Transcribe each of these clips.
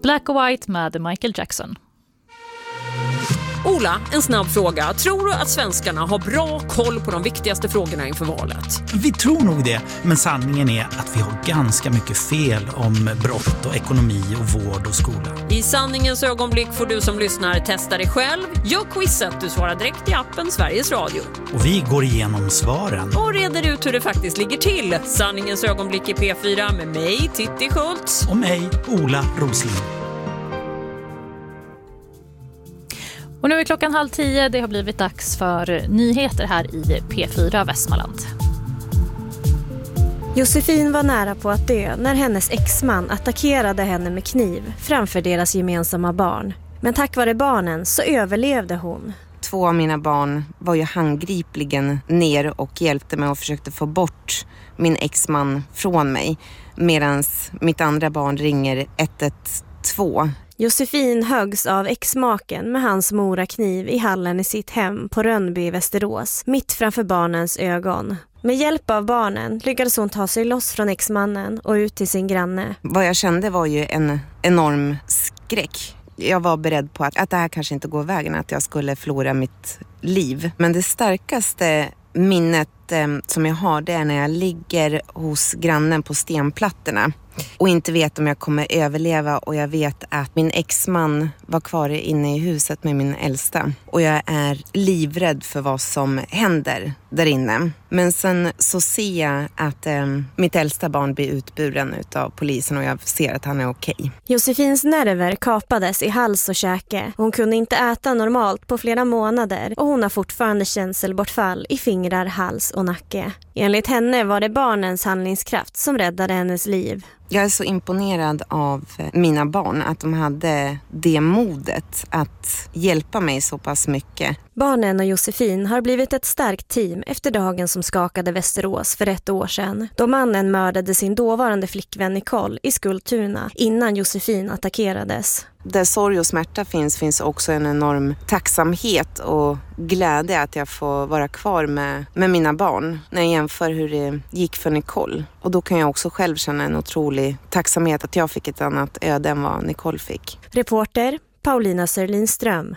Black or White med Michael Jackson. Ola, en snabb fråga. Tror du att svenskarna har bra koll på de viktigaste frågorna inför valet? Vi tror nog det, men sanningen är att vi har ganska mycket fel om brott och ekonomi och vård och skola. I sanningens ögonblick får du som lyssnar testa dig själv. Gör quizet, du svarar direkt i appen Sveriges Radio. Och vi går igenom svaren. Och reder ut hur det faktiskt ligger till. Sanningens ögonblick i P4 med mig, Titti Schultz. Och mig, Ola Rosling. Och nu är klockan 9:30. Det har blivit dags för nyheter här i P4 Västmanland. Josefin var nära på att dö när hennes exman attackerade henne med kniv framför deras gemensamma barn. Men tack vare barnen så överlevde hon. 2 av mina barn var ju handgripligen ner och hjälpte mig och försökte få bort min exman från mig. Medan mitt andra barn ringer 112. Josefin höggs av exmaken med hans morakniv i hallen i sitt hem på Rönnby i Västerås, mitt framför barnens ögon. Med hjälp av barnen lyckades hon ta sig loss från exmannen och ut till sin granne. Vad jag kände var ju en enorm skräck. Jag var beredd på att det här kanske inte går vägen, att jag skulle förlora mitt liv. Men det starkaste minnet som jag har, det är när jag ligger hos grannen på stenplattorna och inte vet om jag kommer överleva, och jag vet att min exman var kvar inne i huset med min äldsta och jag är livrädd för vad som händer där inne. Men sen så ser jag att mitt äldsta barn blir utburen utav polisen och jag ser att han är okej. Josefins nerver kapades i hals och käke. Hon kunde inte äta normalt på flera månader och hon har fortfarande känselbortfall i fingrar, hals och nacke. Enligt henne var det barnens handlingskraft som räddade hennes liv. Jag är så imponerad av mina barn, att de hade det modet att hjälpa mig så pass mycket. Barnen och Josefin har blivit ett starkt team efter dagen som skakade Västerås för 1 år sedan. Då mannen mördade sin dåvarande flickvän Nicole i Skultuna innan Josefin attackerades. Där sorg och smärta finns också en enorm tacksamhet och glädje att jag får vara kvar med mina barn när jag jämför hur det gick för Nicole. Och då kan jag också själv känna en otrolig tacksamhet att jag fick ett annat öde än vad Nicole fick. Reporter Paulina Sörlinström.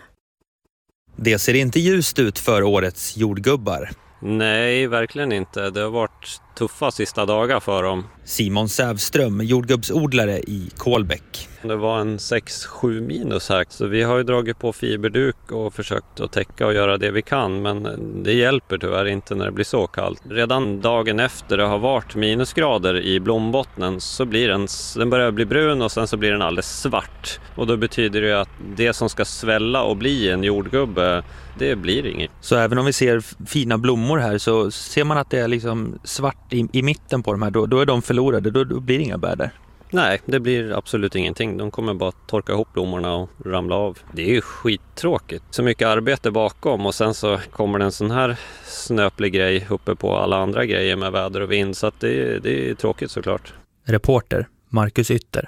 Det ser inte ljust ut för årets jordgubbar. Nej, verkligen inte. Det har varit tuffa sista dagar för dem. Simon Sävström, jordgubbsodlare i Kolbäck. Det var en 6-7 minus här. Så vi har ju dragit på fiberduk och försökt att täcka och göra det vi kan. Men det hjälper tyvärr inte när det blir så kallt. Redan dagen efter det har varit minusgrader i blombottnen så blir den börjar bli brun och sen så blir den alldeles svart. Och då betyder det att det som ska svälla och bli en jordgubbe, det blir inget. Så även om vi ser fina blommor här så ser man att det är liksom svart i mitten på de här. Då är de förlorade, då blir det inga bär där. Nej, det blir absolut ingenting. De kommer bara torka ihop blommorna och ramla av. Det är ju skittråkigt. Så mycket arbete bakom och sen så kommer det en sån här snöplig grej uppe på alla andra grejer med väder och vind. Så att det är tråkigt såklart. Reporter Marcus Ytter.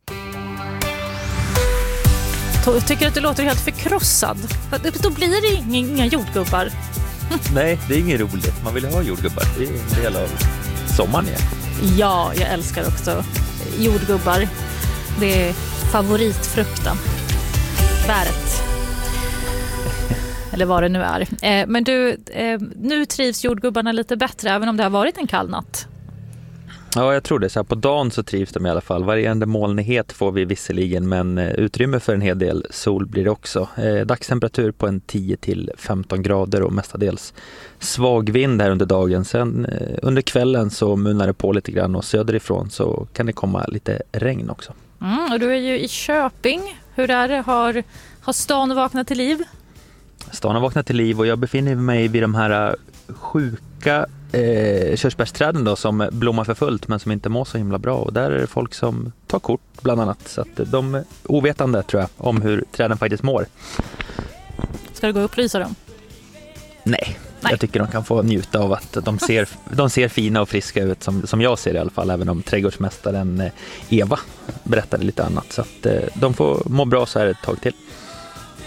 Jag tycker att du låter helt förkrossad. Då blir det inga jordgubbar. Nej, det är inget roligt. Man vill ha jordgubbar. Det är en del av sommaren. Ja, jag älskar också jordgubbar. Det är favoritfrukten. Bäret. Eller vad det nu är. Men du, nu trivs jordgubbarna lite bättre även om det har varit en kall natt. Ja, jag tror det. Så här, på dagen så trivs de i alla fall. Varierande molnighet får vi visserligen, men utrymme för en hel del sol blir det också. Dagstemperatur på en 10-15 grader och mestadels svag vind här under dagen. Sen under kvällen så munnar det på lite grann och söderifrån så kan det komma lite regn också. Och du är ju i Köping. Hur är det? Har stan vaknat till liv? Stan har vaknat till liv och jag befinner mig vid de här sjuka körsbärsträden då, som blommar för fullt men som inte mår så himla bra, och där är det folk som tar kort bland annat, så att de är ovetande tror jag om hur träden faktiskt mår. Ska du gå och upplysa dem? Nej. Jag tycker de kan få njuta av att de ser fina och friska ut som jag ser i alla fall, även om trädgårdsmästaren Eva berättade lite annat, så att de får må bra så här ett tag till.